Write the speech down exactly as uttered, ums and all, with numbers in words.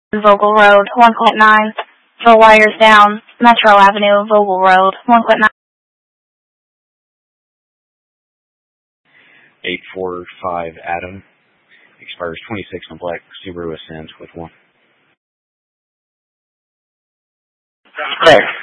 Vogel Road, one point nine. For wires down, Metro Avenue, Vogel Road, one point nine. eight four five Adam. Expires twenty-six on black Subaru Ascent with one. Correct.